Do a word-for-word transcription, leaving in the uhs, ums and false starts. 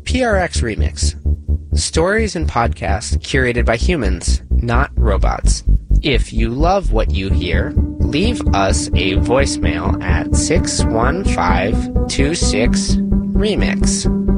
P R X Remix. Stories and podcasts curated by humans, not robots. If you love what you hear, leave us a voicemail at six one five two six remix.